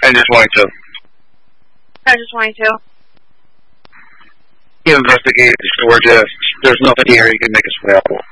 Engine 22. Engine 22. You investigate the storage. There's nothing here. You can make us available.